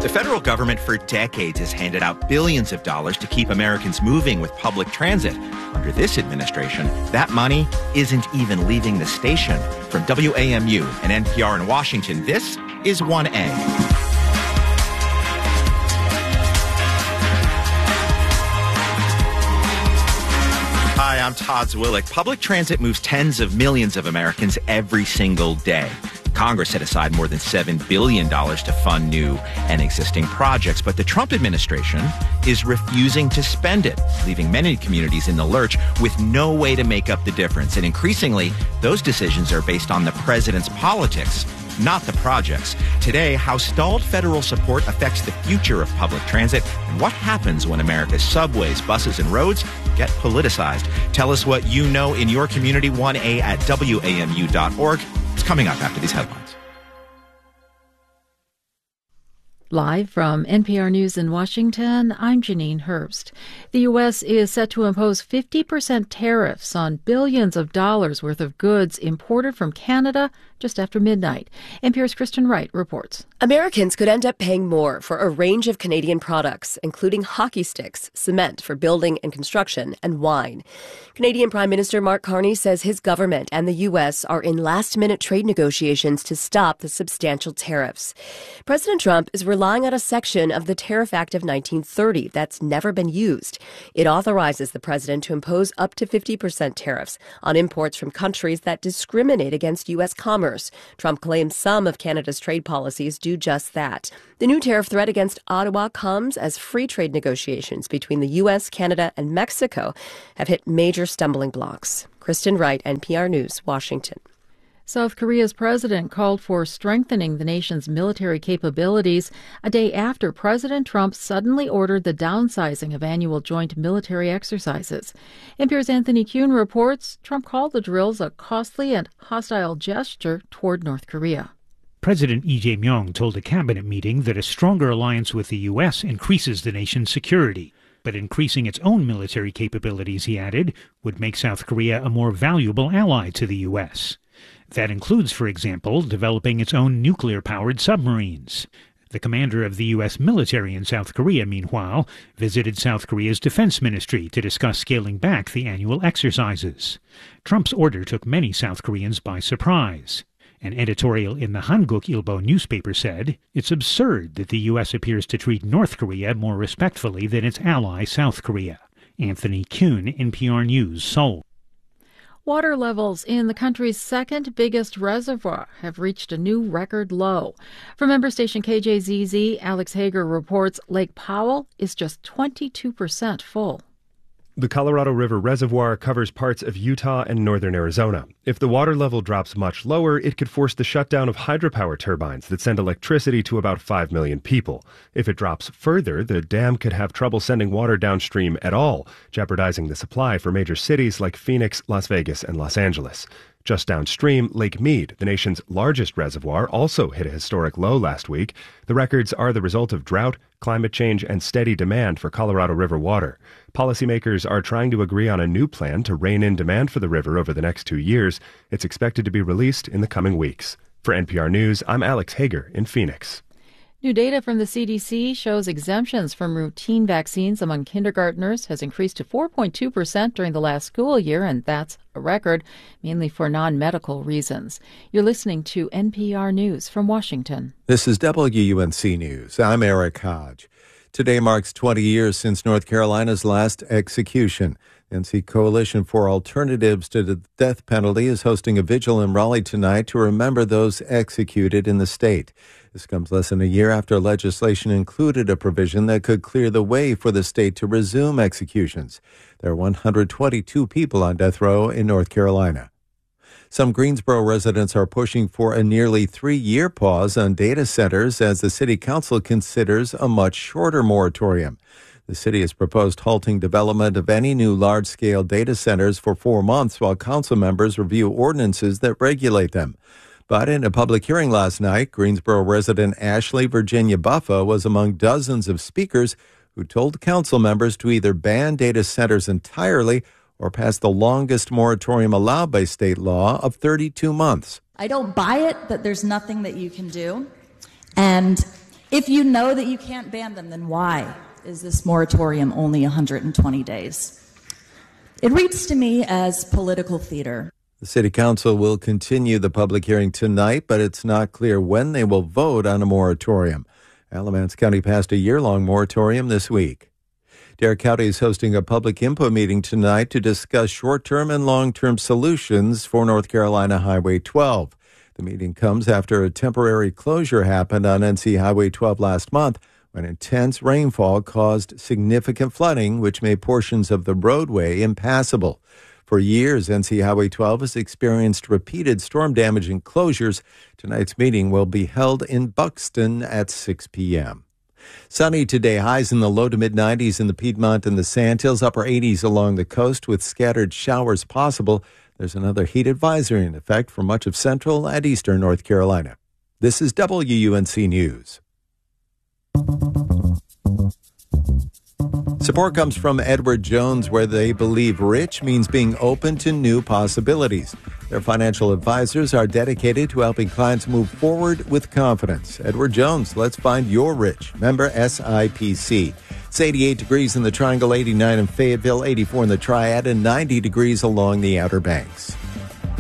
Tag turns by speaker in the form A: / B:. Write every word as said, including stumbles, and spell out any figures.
A: The federal government for decades has handed out billions of dollars to keep Americans moving with public transit. Under this administration, that money isn't even leaving the station. From W A M U and N P R in Washington, this is one A. Hi, I'm Todd Zwillich. Public transit moves tens of millions of Americans every single day. Congress set aside more than seven billion dollars to fund new and existing projects, but the Trump administration is refusing to spend it, leaving many communities in the lurch with no way to make up the difference. And increasingly, those decisions are based on the president's politics, not the projects. Today, how stalled federal support affects the future of public transit and what happens when America's subways, buses, and roads get politicized. Tell us what you know in your community, one A at W A M U dot org. It's coming up after these headlines.
B: Live from N P R News in Washington, I'm Janine Herbst. The U S is set to impose fifty percent tariffs on billions of dollars worth of goods imported from Canada just after midnight. N P R's Kristen Wright reports.
C: Americans could end up paying more for a range of Canadian products, including hockey sticks, cement for building and construction, and wine. Canadian Prime Minister Mark Carney says his government and the U S are in last-minute trade negotiations to stop the substantial tariffs. President Trump is relying on a section of the Tariff Act of nineteen thirty that's never been used. It authorizes the president to impose up to fifty percent tariffs on imports from countries that discriminate against U S commerce. Trump claims some of Canada's trade policies do just that. The new tariff threat against Ottawa comes as free trade negotiations between the U S, Canada, and Mexico have hit major stumbling blocks. Kristen Wright, N P R News, Washington.
B: South Korea's president called for strengthening the nation's military capabilities a day after President Trump suddenly ordered the downsizing of annual joint military exercises. N P R's Anthony Kuhn reports Trump called the drills a costly and hostile gesture toward North Korea.
D: President Lee Jae-myung told a cabinet meeting that a stronger alliance with the U S increases the nation's security. But increasing its own military capabilities, he added, would make South Korea a more valuable ally to the U S. That includes, for example, developing its own nuclear-powered submarines. The commander of the U S military in South Korea, meanwhile, visited South Korea's defense ministry to discuss scaling back the annual exercises. Trump's order took many South Koreans by surprise. An editorial in the Hanguk Ilbo newspaper said, it's absurd that the U S appears to treat North Korea more respectfully than its ally South Korea. Anthony Kuhn, N P R News, Seoul.
B: Water levels in the country's second biggest reservoir have reached a new record low. From member station K J Z Z, Alex Hager reports Lake Powell is just twenty-two percent full.
E: The Colorado River Reservoir covers parts of Utah and northern Arizona. If the water level drops much lower, it could force the shutdown of hydropower turbines that send electricity to about five million people. If it drops further, the dam could have trouble sending water downstream at all, jeopardizing the supply for major cities like Phoenix, Las Vegas, and Los Angeles. Just downstream, Lake Mead, the nation's largest reservoir, also hit a historic low last week. The records are the result of drought, climate change, and steady demand for Colorado River water. Policymakers are trying to agree on a new plan to rein in demand for the river over the next two years. It's expected to be released in the coming weeks. For N P R News, I'm Alex Hager in Phoenix.
B: New data from the C D C shows exemptions from routine vaccines among kindergartners has increased to four point two percent during the last school year, and that's a record, mainly for non-medical reasons. You're listening to N P R News from Washington.
F: This is W U N C News. I'm Eric Hodge. Today marks twenty years since North Carolina's last execution. The N C Coalition for Alternatives to the Death Penalty is hosting a vigil in Raleigh tonight to remember those executed in the state. This comes less than a year after legislation included a provision that could clear the way for the state to resume executions. There are one hundred twenty-two people on death row in North Carolina. Some Greensboro residents are pushing for a nearly three-year pause on data centers as the city council considers a much shorter moratorium. The city has proposed halting development of any new large-scale data centers for four months while council members review ordinances that regulate them. But in a public hearing last night, Greensboro resident Ashley Virginia Buffa was among dozens of speakers who told council members to either ban data centers entirely or pass the longest moratorium allowed by state law of thirty-two months.
G: I don't buy it that there's nothing that you can do. And If you know that you can't ban them, then why is this moratorium only one hundred twenty days? It reads to me as political theater.
F: The City Council will continue the public hearing tonight, but it's not clear when they will vote on a moratorium. Alamance County passed a year-long moratorium this week. Dare County is hosting a public input meeting tonight to discuss short-term and long-term solutions for North Carolina Highway twelve. The meeting comes after a temporary closure happened on N C Highway twelve last month when intense rainfall caused significant flooding, which made portions of the roadway impassable. For years, N C Highway twelve has experienced repeated storm damage and closures. Tonight's meeting will be held in Buxton at six p.m. Sunny today, highs in the low to mid nineties in the Piedmont and the Sandhills, upper eighties along the coast with scattered showers possible. There's another heat advisory in effect for much of central and eastern North Carolina. This is W U N C News. Support comes from Edward Jones, where they believe rich means being open to new possibilities. Their financial advisors are dedicated to helping clients move forward with confidence. Edward Jones, let's find your rich. Member S I P C. It's eighty-eight degrees in the Triangle, eighty-nine in Fayetteville, eighty-four in the Triad, and ninety degrees along the Outer Banks.